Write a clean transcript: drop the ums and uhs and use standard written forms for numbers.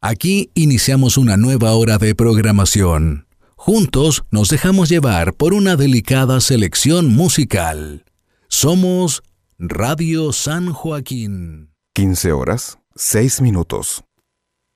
Aquí iniciamos una nueva hora de programación. Juntos nos dejamos llevar por una delicada selección musical. Somos Radio San Joaquín. 15 horas, 6 minutos.